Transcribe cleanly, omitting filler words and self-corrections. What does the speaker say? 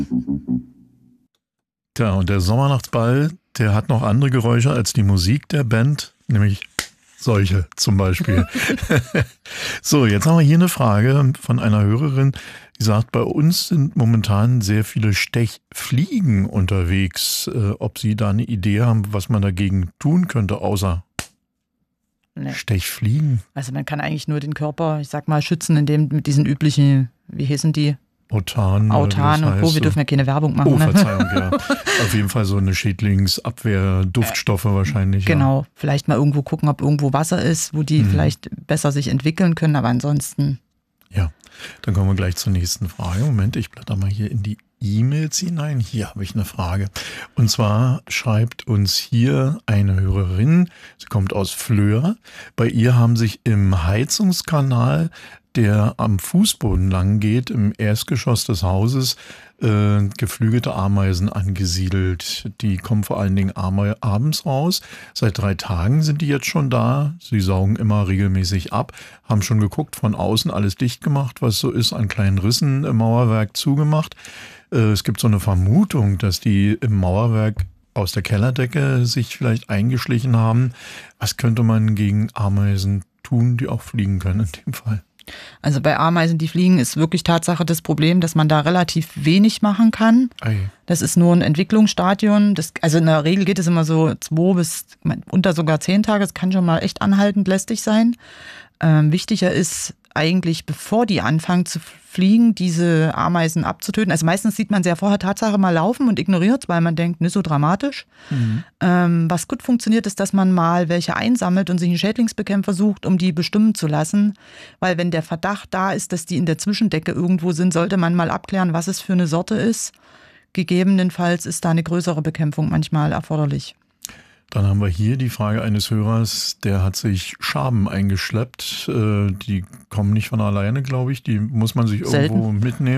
Tja, und der Sommernachtsball, der hat noch andere Geräusche als die Musik der Band, nämlich solche zum Beispiel. So, jetzt haben wir hier eine Frage von einer Hörerin, die sagt, bei uns sind momentan sehr viele Stechfliegen unterwegs. Ob Sie da eine Idee haben, was man dagegen tun könnte, außer Stechfliegen? Also man kann eigentlich nur den Körper, ich sag mal, schützen, indem mit diesen üblichen, wie heißen die? Autan und Co. Wir dürfen ja keine Werbung machen. Oh, Verzeihung, ja. Auf jeden Fall so eine Schädlingsabwehr, Duftstoffe wahrscheinlich. Genau, ja. Vielleicht mal irgendwo gucken, ob irgendwo Wasser ist, wo die vielleicht besser sich entwickeln können, aber ansonsten. Ja, dann kommen wir gleich zur nächsten Frage. Moment, ich blätter mal hier in die E-Mails hinein. Hier habe ich eine Frage. Und zwar schreibt uns hier eine Hörerin, sie kommt aus Flöhr. Bei ihr haben sich im Heizungskanal, der am Fußboden lang geht, im Erstgeschoss des Hauses, geflügelte Ameisen angesiedelt. Die kommen vor allen Dingen abends raus. Seit 3 Tagen sind die jetzt schon da. Sie saugen immer regelmäßig ab, haben schon geguckt, von außen alles dicht gemacht, was so ist, an kleinen Rissen im Mauerwerk zugemacht. Es gibt so eine Vermutung, dass die im Mauerwerk aus der Kellerdecke sich vielleicht eingeschlichen haben. Was könnte man gegen Ameisen tun, die auch fliegen können in dem Fall? Also bei Ameisen, die fliegen, ist wirklich Tatsache das Problem, dass man da relativ wenig machen kann. Das ist nur ein Entwicklungsstadium. Also in der Regel geht es immer so 2 bis unter sogar 10 Tage. Es kann schon mal echt anhaltend lästig sein. Wichtiger ist eigentlich, bevor die anfangen zu fliegen, diese Ameisen abzutöten. Also meistens sieht man sie ja vorher Tatsache mal laufen und ignoriert es, weil man denkt, nicht so dramatisch. Was gut funktioniert, ist, dass man mal welche einsammelt und sich einen Schädlingsbekämpfer sucht, um die bestimmen zu lassen. Weil wenn der Verdacht da ist, dass die in der Zwischendecke irgendwo sind, sollte man mal abklären, was es für eine Sorte ist. Gegebenenfalls ist da eine größere Bekämpfung manchmal erforderlich. Dann haben wir hier die Frage eines Hörers, der hat sich Schaben eingeschleppt. Die kommen nicht von alleine, glaube ich. Die muss man sich irgendwo mitnehmen.